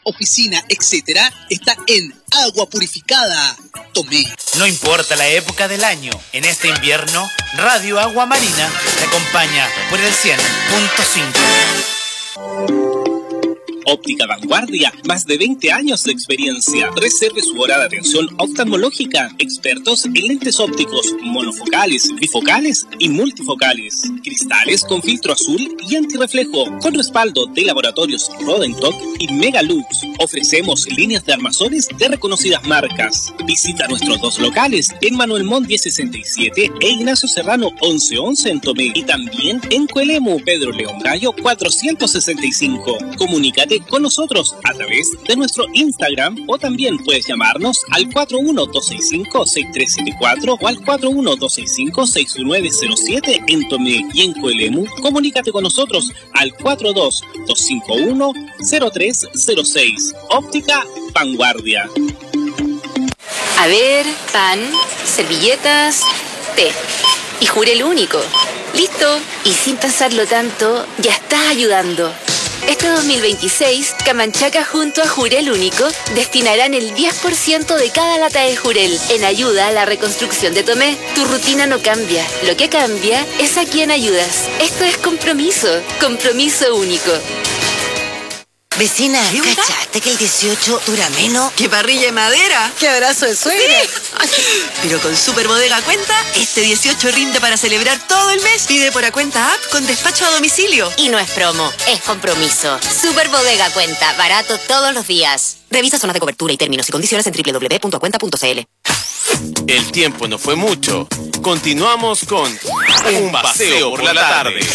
oficina, etcétera, está en agua purificada Tomé. No importa la época del año, en este invierno, Radio Agua Marina te acompaña por el 100.5. Óptica Vanguardia, más de 20 años de experiencia. Reserve su hora de atención oftalmológica. Expertos en lentes ópticos, monofocales, bifocales y multifocales. Cristales con filtro azul y antirreflejo. Con respaldo de laboratorios Rodentoc y Megalux. Ofrecemos líneas de armazones de reconocidas marcas. Visita nuestros dos locales en Manuel Montt 1067 e Ignacio Serrano 1111 en Tomé. Y también en Coelemu, Pedro León Gallo 465. Comunícate con nosotros a través de nuestro Instagram o también puedes llamarnos al 41265-6374 o al 41265-6907 en Tomé, y en Coelemu comunícate con nosotros al 42251-0306. Óptica Vanguardia. A ver, pan, servilletas, té. Y Jurel Único. Listo. Y sin pensarlo tanto, ya estás ayudando. Este 2026, Camanchaca junto a Jurel Único destinarán el 10% de cada lata de Jurel en ayuda a la reconstrucción de Tomé. Tu rutina no cambia. Lo que cambia es a quién ayudas. Esto es compromiso. Compromiso único. Vecina, ¿cachaste que el 18 dura menos? ¡Qué parrilla de madera! ¡Qué abrazo de suegra! Sí. Pero con Super Bodega Cuenta, este 18 rinde para celebrar todo el mes. Pide por Acuenta App con despacho a domicilio. Y no es promo, es compromiso. Super Bodega Cuenta, barato todos los días. Revisa zonas de cobertura y términos y condiciones en www.acuenta.cl. El tiempo no fue mucho. Continuamos con Un Paseo por la Tarde.